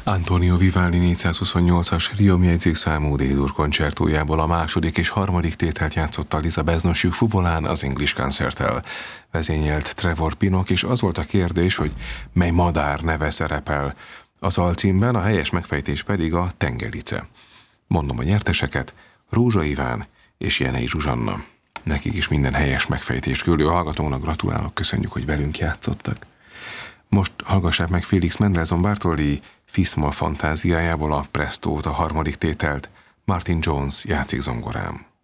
Antonio Vivaldi 428-as Riomjegyzék számú D-dur koncertójából a második és harmadik tételt játszotta Liza Beznosjuk fuvolán az English Concerttel. Vezényelt Trevor Pinnock, és az volt a kérdés, hogy mely madár neve szerepel. Az alcímben, a helyes megfejtés pedig a tengerice. Mondom a nyerteseket: Rózsa Iván és Jenei Zsuzsanna. Nekik is minden helyes megfejtést küldő hallgatónak gratulálok, köszönjük, hogy velünk játszottak. Most hallgassák meg Félix Mendelssohn Bartholdy Fis-moll fantáziájából a Prestót, a harmadik tételt. Martin Jones játszik zongorán.